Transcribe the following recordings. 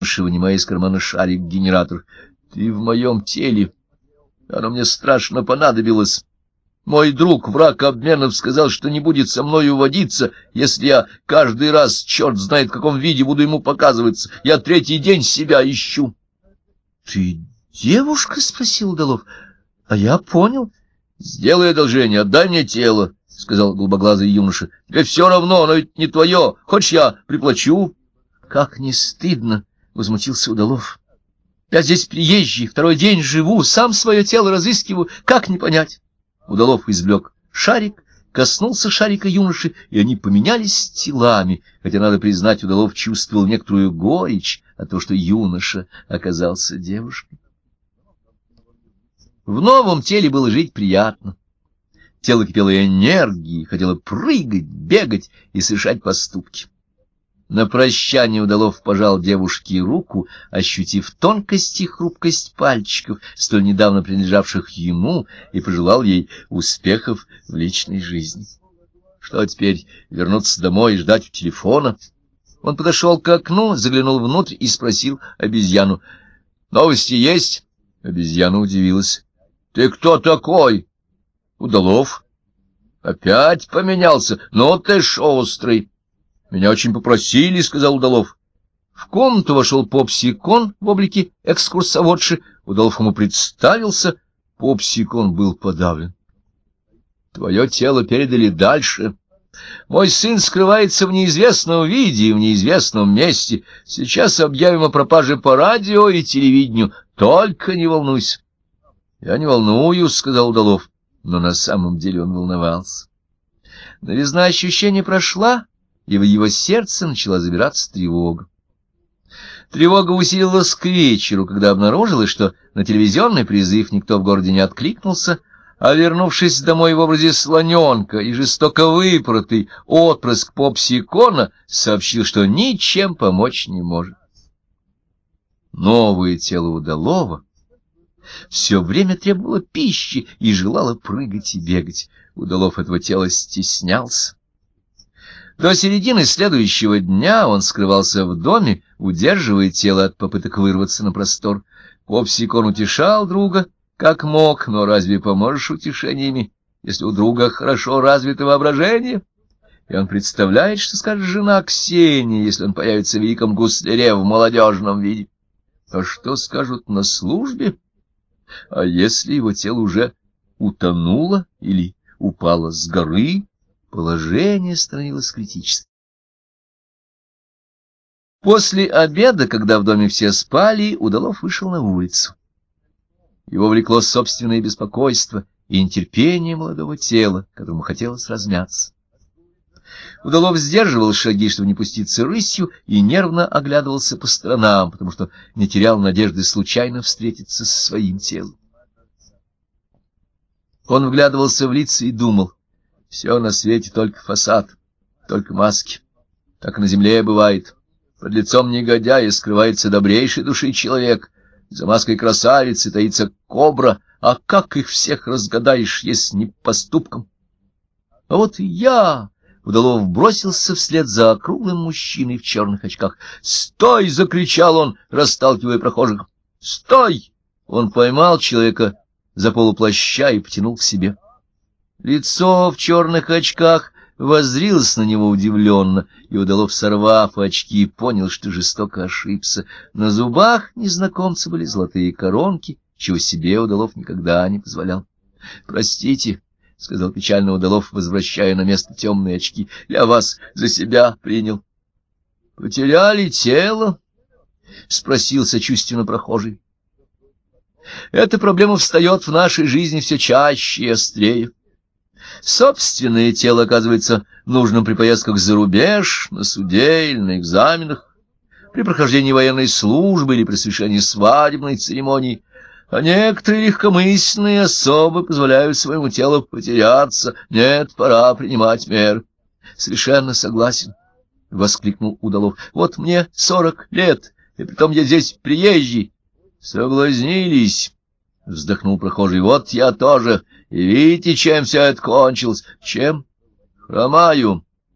вынимая из кармана шарик-генератор. — Ты в моем теле. Оно мне страшно понадобилось. Мой друг, враг обменов, сказал, что не будет со мною водиться, если я каждый раз, черт знает в каком виде, буду ему показываться. Я третий день себя ищу. — Ты девушка? — спросил Удалов. — А я понял. — Сделай одолжение, отдай мне тело, — сказал голубоглазый юноша. — Тебе все равно, оно ведь не твое. Хочешь, я приплачу? — Как не стыдно! — возмутился Удалов. — Я здесь приезжий, второй день живу, сам свое тело разыскиваю. Как не понять? Удалов извлек шарик, коснулся шарика юноши, и они поменялись телами, хотя, надо признать, Удалов чувствовал некоторую горечь от того, что юноша оказался девушкой. В новом теле было жить приятно. Тело кипело энергией, хотело прыгать, бегать и совершать поступки. На прощание Удалов пожал девушке руку, ощутив тонкость и хрупкость пальчиков, столь недавно принадлежавших ему, и пожелал ей успехов в личной жизни. Что теперь, вернуться домой и ждать у телефона? Он подошел к окну, заглянул внутрь и спросил обезьяну: — Новости есть? Обезьяна удивилась. — Ты кто такой? — Удалов. — Опять поменялся? Ну ты шустрый. — Меня очень попросили, — сказал Удалов. В комнату вошел Попсикон в облике экскурсоводши. Удалов ему представился. Попсикон был подавлен. — Твое тело передали дальше. Мой сын скрывается в неизвестном виде и в неизвестном месте. Сейчас объявим о пропаже по радио и телевидению. Только не волнуйся. — Я не волнуюсь, — сказал Удалов, но на самом деле он волновался. Новизна ощущения прошла, и в его сердце начала забираться тревога. Тревога усилилась к вечеру, когда обнаружилось, что на телевизионный призыв никто в городе не откликнулся, а, вернувшись домой в образе слоненка и жестоко выпоротый отпрыск Попсикона, сообщил, что ничем помочь не может. Новое тело Удалова все время требовало пищи и желало прыгать и бегать. Удалов этого тела стеснялся. До середины следующего дня он скрывался в доме, удерживая тело от попыток вырваться на простор. Попсикон утешал друга, как мог, но разве поможешь утешениями, если у друга хорошо развито воображение? И он представляет, что скажет жена Ксения, если он появится в великом гусляре в молодежном виде. А что скажут на службе? А если его тело уже утонуло или упало с горы? Положение становилось критическим. После обеда, когда в доме все спали, Удалов вышел на улицу. Его влекло собственное беспокойство и нетерпение молодого тела, которому хотелось размяться. Удалов сдерживал шаги, чтобы не пуститься рысью, и нервно оглядывался по сторонам, потому что не терял надежды случайно встретиться со своим телом. Он вглядывался в лица и думал: все на свете только фасад, только маски. Так на земле бывает. Под лицом негодяя скрывается добрейшей души человек, за маской красавицы таится кобра, а как их всех разгадаешь, если не поступком? А вот я... Удалов бросился вслед за округлым мужчиной в черных очках. «Стой!» — закричал он, расталкивая прохожих. «Стой!» Он поймал человека за полуплаща и потянул к себе. Лицо в черных очках воззрилось на него удивленно, и Удалов, сорвав очки, понял, что жестоко ошибся. На зубах незнакомца были золотые коронки, чего себе Удалов никогда не позволял. «Простите», — сказал печально Удалов, возвращая на место темные очки, — «я вас за себя принял». «Потеряли тело?» — спросил сочувственно прохожий. «Эта проблема встает в нашей жизни все чаще и острее. Собственное тело оказывается нужным при поездках за рубеж, на суде или на экзаменах, при прохождении военной службы или при совершении свадебной церемонии. А некоторые легкомысленные особы позволяют своему телу потеряться. Нет, пора принимать меры». «Совершенно согласен», — воскликнул Удалов. «Вот мне 40 лет, и притом я здесь приезжий». «Соблазнились», — вздохнул прохожий. «Вот я тоже. И видите, чем все это кончилось?» «Чем?» «Хромаю.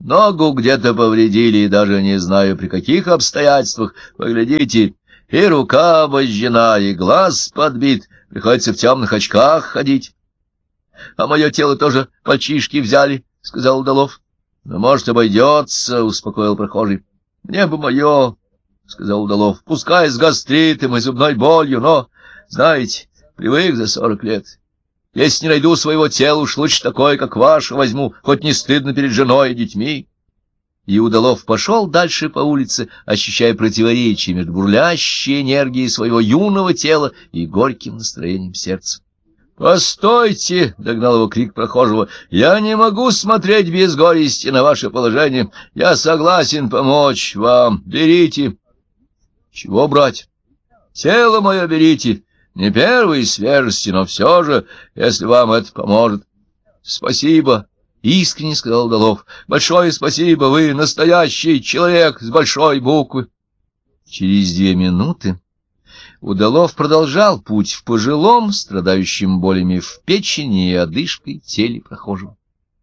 Ногу где-то повредили, даже не знаю, при каких обстоятельствах. Поглядите, и рука обожжена, и глаз подбит, приходится в темных очках ходить. — А мое тело тоже мальчишки взяли, — сказал Удалов. — Ну, может, обойдется, — успокоил прохожий. — Мне бы мое, — сказал Удалов, — пускай с гастритом и зубной болью, но, знаете, привык за 40 лет. Если не найду своего тела, уж лучше такое, как ваше, возьму, хоть не стыдно перед женой и детьми. И Удалов пошел дальше по улице, ощущая противоречие между бурлящей энергией своего юного тела и горьким настроением сердца. — Постойте! — догнал его крик прохожего. — Я не могу смотреть без горести на ваше положение. Я согласен помочь вам. Берите. — Чего брать? — Тело мое берите. Не первой свежести, но все же, если вам это поможет. — Спасибо, — искренне сказал Удалов. — Большое спасибо, вы настоящий человек с большой буквы. Через 2 минуты Удалов продолжал путь в пожилом, страдающем болями в печени и одышкой теле прохожего.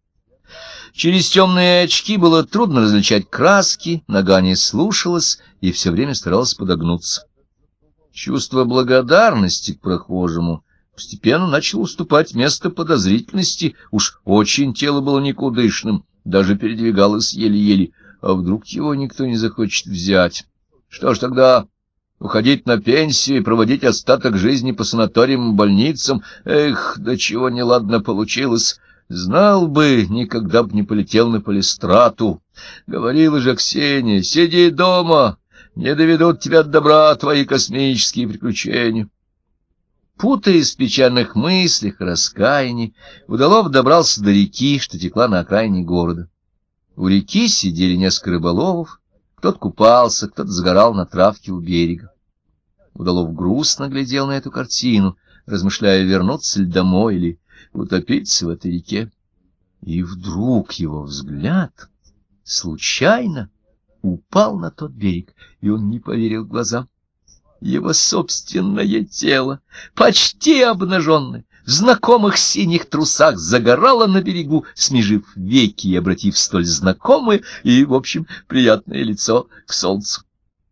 Через темные очки было трудно различать краски, нога не слушалась и все время старалась подогнуться. Чувство благодарности к прохожему постепенно начало уступать место подозрительности, уж очень тело было никудышным, даже передвигалось еле-еле, а вдруг его никто не захочет взять? Что ж тогда, уходить на пенсию и проводить остаток жизни по санаториям и больницам? Эх, до чего неладно получилось! Знал бы, никогда б не полетел на Полистрату. Говорила же Ксения, сиди дома, не доведут тебя до добра твои космические приключения. Путаясь в печальных мыслях и раскаянии, Удалов добрался до реки, что текла на окраине города. У реки сидели несколько рыболовов, кто-то купался, кто-то загорал на травке у берега. Удалов грустно глядел на эту картину, размышляя, вернуться ли домой или утопиться в этой реке. И вдруг его взгляд случайно упал на тот берег, и он не поверил глазам. Его собственное тело, почти обнаженное, в знакомых синих трусах, загорало на берегу, смежив веки и обратив столь знакомое и, в общем, приятное лицо к солнцу.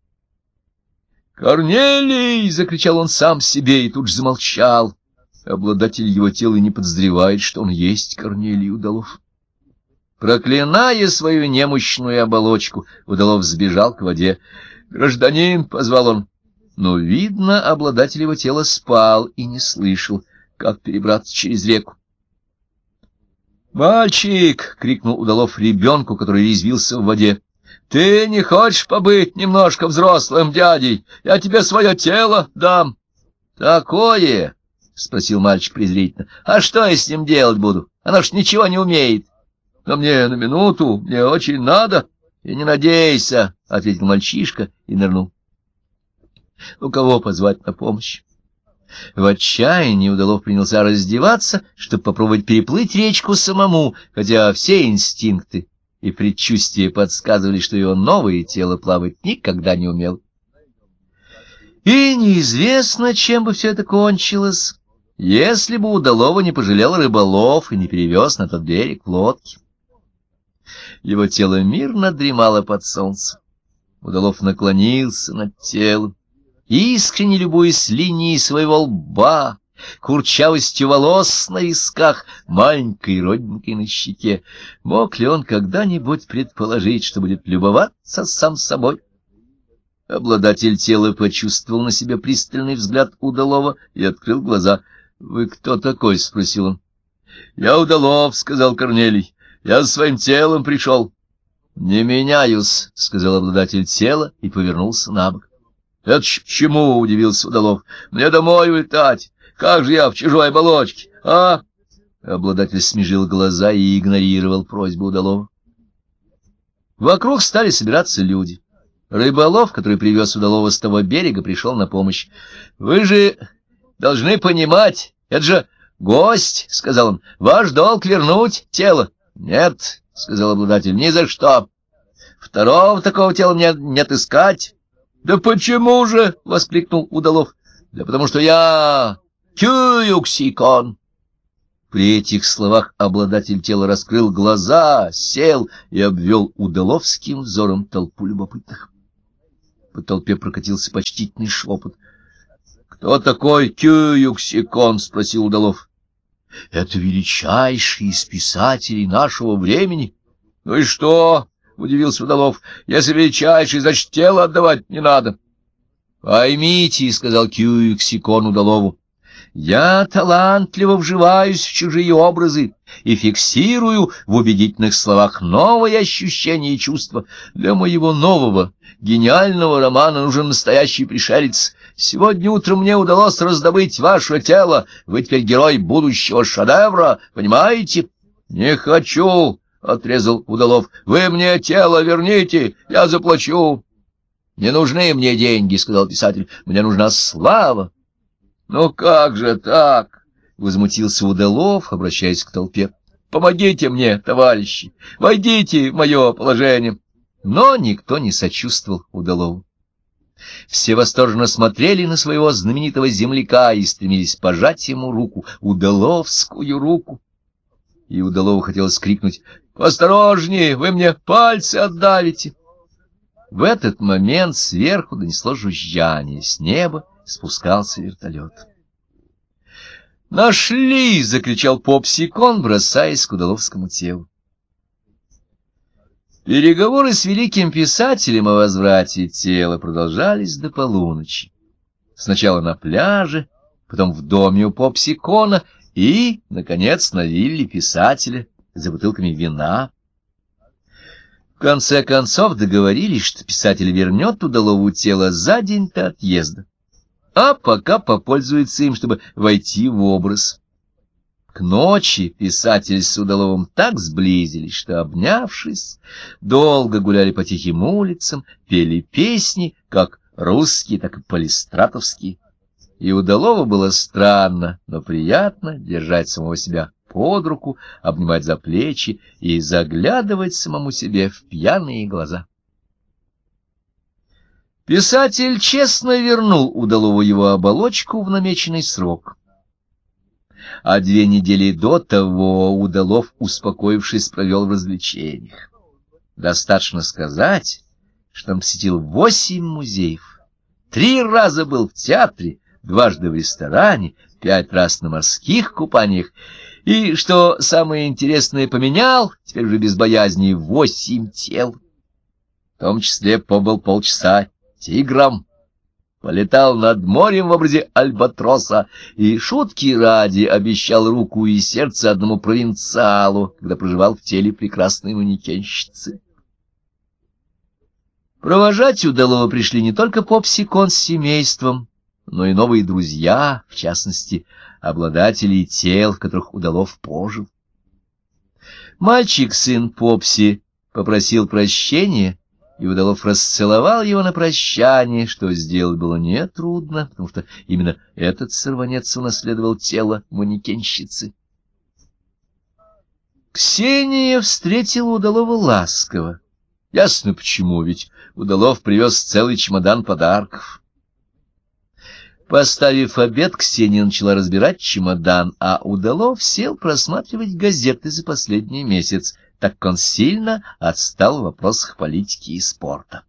«Корнелий!» — закричал он сам себе и тут же замолчал. Обладатель его тела не подозревает, что он есть Корнелий Удалов. Проклиная свою немощную оболочку, Удалов сбежал к воде. «Гражданин!» — позвал он. Но, видно, обладатель его тела спал и не слышал, как перебраться через реку. «Мальчик!» — крикнул Удалов ребенку, который резвился в воде. «Ты не хочешь побыть немножко взрослым дядей? Я тебе свое тело дам». «Такое?» — спросил мальчик презрительно. «А что я с ним делать буду? Оно ж ничего не умеет». «Но мне на минуту, мне очень надо». «И не надейся», — ответил мальчишка и нырнул. «Ну, кого позвать на помощь?» В отчаянии Удалов принялся раздеваться, чтобы попробовать переплыть речку самому, хотя все инстинкты и предчувствия подсказывали, что его новое тело плавать никогда не умело. И неизвестно, чем бы все это кончилось, если бы Удалова не пожалел рыболов и не перевез на тот берег лодки. Его тело мирно дремало под солнцем. Удалов наклонился над телом, искренне любуясь линией своего лба, курчавостью волос на висках, маленькой родинкой на щеке. Мог ли он когда-нибудь предположить, что будет любоваться сам собой? Обладатель тела почувствовал на себе пристальный взгляд Удалова и открыл глаза. — Вы кто такой? — спросил он. — Я Удалов, — сказал Корнелий. — Я с своим телом пришел. — Не меняюсь, — сказал обладатель тела и повернулся на бок. — Это ж чему? — удивился Удалов. — Мне домой улетать. Как же я в чужой оболочке, а? Обладатель смежил глаза и игнорировал просьбу Удалова. Вокруг стали собираться люди. Рыболов, который привез Удалова с того берега, пришел на помощь. — Вы же должны понимать, это же гость, — сказал он. — Ваш долг вернуть тело. — Нет, — сказал обладатель, — ни за что. Второго такого тела мне не отыскать. — Да почему же? — воскликнул Удалов. — Да потому что я Кююксикон. При этих словах обладатель тела раскрыл глаза, сел и обвел удаловским взором толпу любопытных. По толпе прокатился почтительный шепот. — Кто такой Кююксикон? — спросил Удалов. — Это величайший из писателей нашего времени. — Ну и что? — удивился Удалов. — Если величайший, значит, тело отдавать не надо. — Поймите, — сказал Кююксикон Удалову, — я талантливо вживаюсь в чужие образы и фиксирую в убедительных словах новые ощущения и чувства. Для моего нового, гениального романа нужен настоящий пришелец. Сегодня утром мне удалось раздобыть ваше тело. Вы теперь герой будущего шедевра, понимаете? — Не хочу, — отрезал Удалов. — Вы мне тело верните, я заплачу. — Не нужны мне деньги, — сказал писатель, — мне нужна слава. — Ну как же так? — возмутился Удалов, обращаясь к толпе. — Помогите мне, товарищи, войдите в мое положение. Но никто не сочувствовал Удалову. Все восторженно смотрели на своего знаменитого земляка и стремились пожать ему руку, удаловскую руку. И Удалову хотелось крикнуть: «Осторожнее, вы мне пальцы отдавите!» В этот момент сверху донесло жужжание, с неба спускался вертолет. «Нашли!» — закричал Попсикон, бросаясь к удаловскому телу. Переговоры с великим писателем о возврате тела продолжались до полуночи. Сначала на пляже, потом в доме у Попсикона и, наконец, на вилле писателя за бутылками вина. В конце концов договорились, что писатель вернет Удалову тело за день до отъезда, а пока попользуется им, чтобы войти в образ. К ночи писатель с Удаловым так сблизились, что, обнявшись, долго гуляли по тихим улицам, пели песни, как русские, так и палестратовские. И Удалову было странно, но приятно держать самого себя под руку, обнимать за плечи и заглядывать самому себе в пьяные глаза. Писатель честно вернул Удалову его оболочку в намеченный срок. А 2 недели до того Удалов, успокоившись, провел в развлечениях. Достаточно сказать, что он посетил 8 музеев, 3 раза был в театре, 2 в ресторане, 5 раз на морских купаниях, и, что самое интересное, поменял, теперь уже без боязни, 8 тел. В том числе побыл полчаса тигром, полетал над морем в образе альбатроса и, шутки ради, обещал руку и сердце одному провинциалу, когда проживал в теле прекрасной манекенщицы. Провожать Удалова пришли не только Попсикон с семейством, но и новые друзья, в частности, обладатели тел, в которых Удалов пожил. Мальчик, сын Попси, попросил прощения, и Удалов расцеловал его на прощание, что сделать было нетрудно, потому что именно этот сорванец унаследовал тело манекенщицы. Ксения встретила Удалова ласково. Ясно почему, ведь Удалов привез целый чемодан подарков. Поставив обед, Ксения начала разбирать чемодан, а Удалов сел просматривать газеты за последний месяц, так как он сильно отстал в вопросах политики и спорта.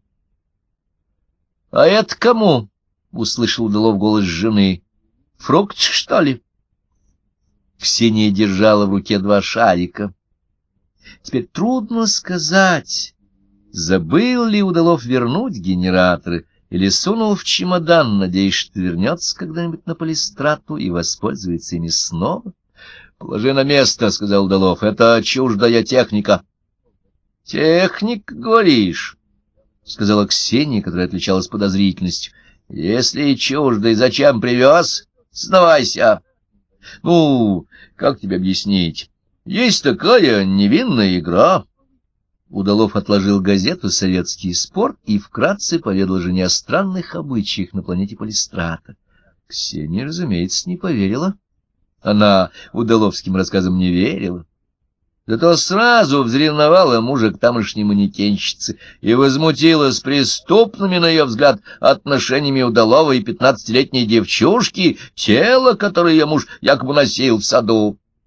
— А это кому? — услышал Удалов голос жены. — Фрукт, что ли? Ксения держала в руке 2 шарика. Теперь трудно сказать, забыл ли Удалов вернуть генераторы, или сунул в чемодан, надеясь, что вернется когда-нибудь на Палестрату и воспользуется ими снова. — Положи на место, — сказал Удалов, — это чуждая техника. — Техник, говоришь, — сказала Ксения, которая отличалась подозрительностью. — Если чуждый, зачем привез? Сдавайся. — Ну, как тебе объяснить? Есть такая невинная игра. Удалов отложил газету «Советский спорт» и вкратце поведал жене о странных обычаях на планете Палестрата. Ксения, разумеется, не поверила. Она удаловским рассказам не верила. Зато сразу взревновала мужа к тамошней манекенщице и возмутилась преступными, на ее взгляд, отношениями Удалова и 15-летней девчушки, тело, которое ее муж якобы носил в саду.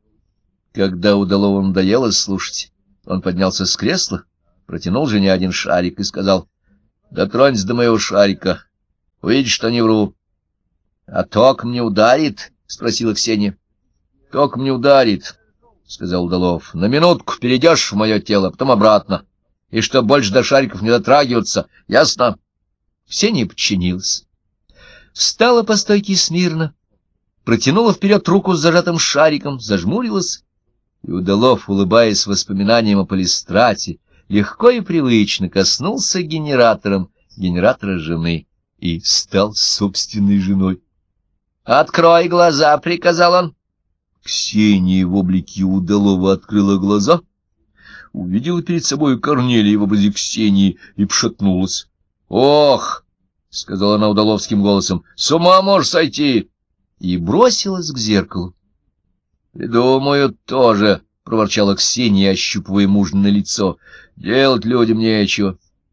Когда Удалову надоело слушать, он поднялся с кресла, протянул жене один шарик и сказал: «Дотронься до моего шарика, увидишь, что не вру». — А ток мне ударит? — спросила Ксения. — Ток мне ударит, — сказал Удалов. — На минутку перейдешь в мое тело, потом обратно. И что больше до шариков не дотрагиваться, ясно? Ксения подчинилась. Встала по стойке смирно, протянула вперед руку с зажатым шариком, зажмурилась, и Удалов, улыбаясь воспоминаниям о Полистрате, легко и привычно коснулся генератора жены и стал собственной женой. — Открой глаза, — приказал он. Ксения в облике Удалова открыла глаза, увидела перед собой Корнелия в образе Ксении и пошатнулась. — Ох! — сказала она удаловским голосом, — с ума можешь сойти! И бросилась к зеркалу. — Думаю, тоже, — проворчала Ксения, ощупывая мужнино лицо. — Делать людям нечего.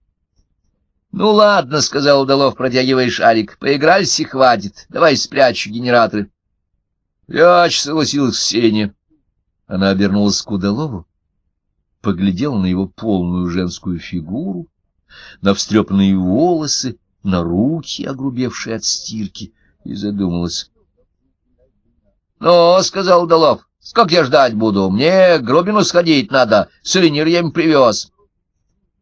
— Ну, ладно, — сказал Удалов, протягивая шарик, — поигрались и хватит. Давай спрячу генераторы. — Прячь, — согласилась Ксения. Она обернулась к Удалову, поглядела на его полную женскую фигуру, на встрепанные волосы, на руки, огрубевшие от стирки, и задумалась. — Ну, — сказал Удалов, — сколько я ждать буду? Мне к Грубину сходить надо, сувенир я им привез. —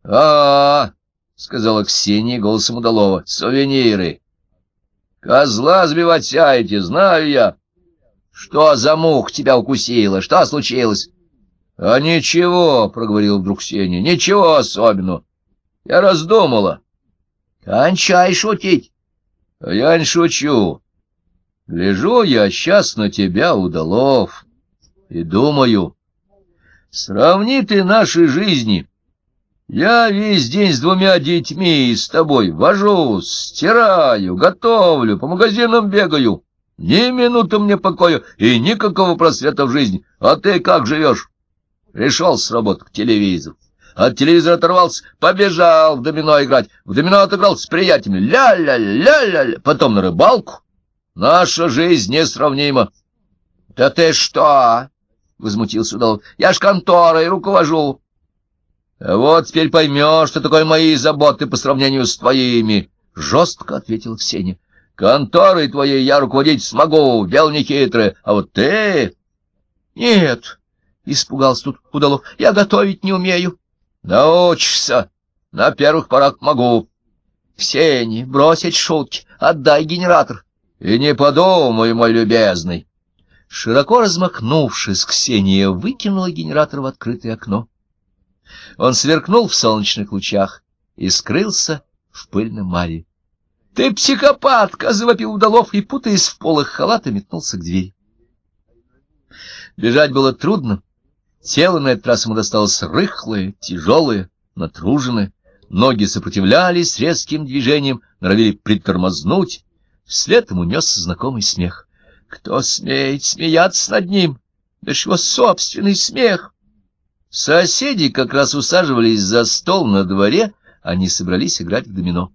сказала Ксения голосом Удалова, — сувениры. — Козла сбивать сяете, знаю я. — Что за мух тебя укусила? Что случилось? — А ничего, — проговорила вдруг Ксения, — ничего особенного. Я раздумала. — Кончай шутить. — А я не шучу. Гляжу я сейчас на тебя, Удалов, и думаю, сравни ты наши жизни. Я весь день с 2 детьми и с тобой вожусь, стираю, готовлю, по магазинам бегаю. Ни минуты мне покоя и никакого просвета в жизни. А ты как живешь? Пришел с работы к телевизору. От телевизора оторвался, побежал в домино играть. В домино отыграл с приятелями. Ля-ля-ля-ля-ля. Потом на рыбалку. Наша жизнь несравнима. — Да ты что? — возмутился Удалов. — Я ж конторой руковожу. — А вот теперь поймешь, что такое мои заботы по сравнению с твоими, — жестко ответила Ксения. — Конторой твоей я руководить смогу, дело нехитрое, а вот ты... — Нет, — испугался тут Удалов, — я готовить не умею. — Научишься. На первых порах могу. — Ксения, бросить шутки, отдай генератор. — И не подумай, мой любезный. Широко размахнувшись, Ксения выкинула генератор в открытое окно. Он сверкнул в солнечных лучах и скрылся в пыльном маре. — Ты психопатка! — завопил Удалов и, путаясь в полах халата, метнулся к двери. Бежать было трудно. Тело на этот раз ему досталось рыхлое, тяжелое, натруженное. Ноги сопротивлялись резким движениям, норовили притормознуть. Вслед ему несся знакомый смех. Кто смеет смеяться над ним? Да ж его собственный смех! Соседи как раз усаживались за стол на дворе, они собрались играть в домино.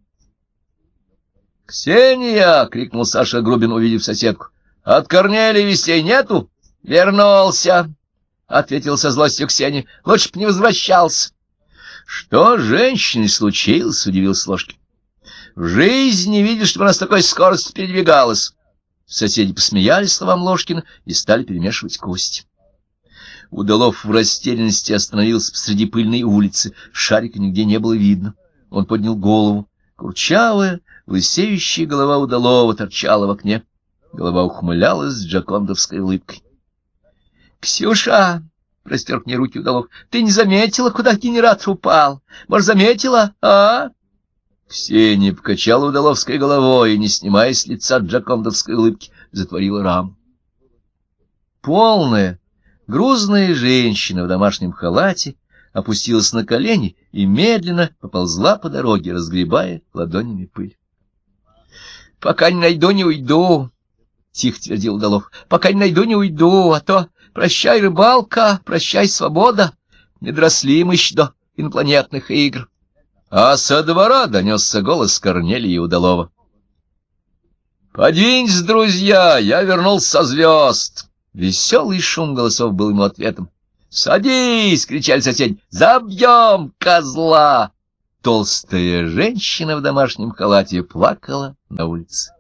«Ксения!» — крикнул Саша Грубин, увидев соседку. «От Корнелия вестей нету?» «Вернулся!» — ответил со злостью Ксения. «Лучше б не возвращался». «Что с женщиной случилось?» — удивился Ложкин. «В жизни не видишь, чтобы она с такой скоростью передвигалась». Соседи посмеялись словам Ложкина и стали перемешивать кости. Удалов в растерянности остановился посреди пыльной улицы. Шарика нигде не было видно. Он поднял голову. Курчавая, лысеющая голова Удалова торчала в окне. Голова ухмылялась с джокондовской улыбкой. — Ксюша, — простер к ней руки Удалов, — ты не заметила, куда генератор упал? Может, заметила, а? Ксения покачала удаловской головой и, не снимая с лица джокондовской улыбки, затворила раму. Полная, грузная женщина в домашнем халате опустилась на колени и медленно поползла по дороге, разгребая ладонями пыль. — Пока не найду, не уйду, — тихо твердил Удалов. — Пока не найду, не уйду, а то прощай, рыбалка, прощай, свобода. Не доросли мы еще до инопланетных игр. А со двора донесся голос Корнелия Удалова. — Подвиньтесь, друзья, я вернулся со звезд. Веселый шум голосов был ему ответом. «Садись!» — кричали соседи. «Забьем козла!» Толстая женщина в домашнем халате плакала на улице.